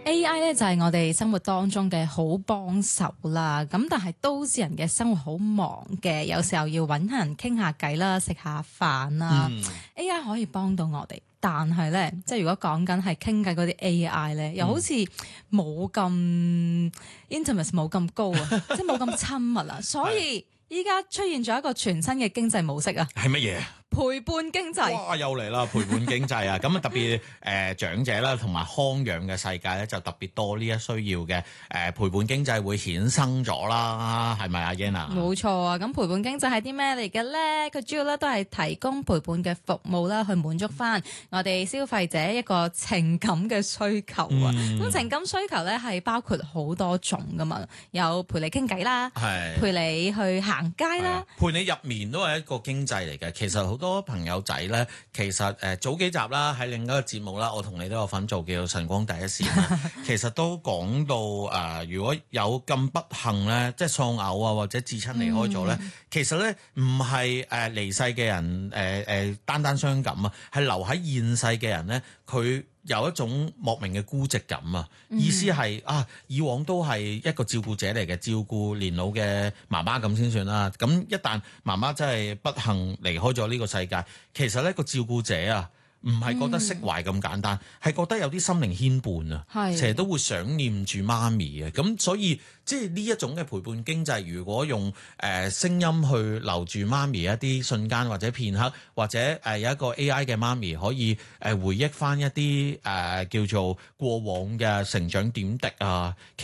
AI 咧就係我哋生活當中嘅好幫手啦，咁但係都市人嘅生活好忙嘅，有時候要揾人傾下偈啦，食下飯啦。AI 可以幫到我哋，但係咧，即係如果講緊係傾偈嗰啲 AI 咧，又好似冇咁 intimate 冇咁高啊，即係冇咁親密啊，所以依家出現咗一個全新嘅經濟模式啊， 係乜嘢？ 陪伴經濟。 哇！又嚟啦，陪伴經濟啊！咁啊特別長者啦，同埋康養嘅世界咧，就特別多呢一需要嘅陪伴經濟會衍生咗啦，係咪啊 Yana？ 冇錯啊！咁陪伴經濟係啲咩嚟嘅咧？佢主要咧都係提供陪伴嘅服務啦，去滿足翻我哋消費者一個情感嘅需求啊！咁情感需求咧係包括好多種噶嘛，有陪你傾偈啦，陪你去行街啦， 陪你入眠都係一個經濟嚟嘅。其實好多朋友仔咧，其實早幾集啦，喺另一個節目啦，我同你都有份做，叫做晨光第一線啦。其實都講到如果有咁不幸咧，即係喪偶啊，或者至親離開咗咧，其實咧唔係離世嘅人單單傷感啊，係留喺現世嘅人咧，佢有一種莫名嘅孤寂感啊！意思係以往都係一個照顧者嚟嘅，照顧年老嘅媽媽咁先算啦。咁一旦媽媽真係不幸離開咗呢個世界，其實呢個照顧者啊，唔係覺得釋懷咁簡單，係覺得有啲心靈牽絆啊，成日都會想念住媽咪啊。咁所以即係呢一種嘅陪伴經濟，如果用聲音去留住媽咪一啲瞬間或者片刻，或者有一個 AI 嘅媽咪可以回憶翻一啲叫做過往嘅成長點滴啊。